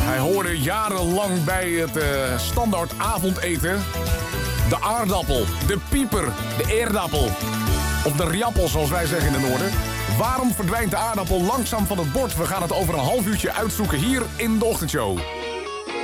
Hij hoorde jarenlang bij het standaard avondeten. De aardappel, de pieper, de eerdappel. Of de riappel, zoals wij zeggen in het noorden. Waarom verdwijnt de aardappel langzaam van het bord? We gaan het over een half uurtje uitzoeken hier in de ochtendshow.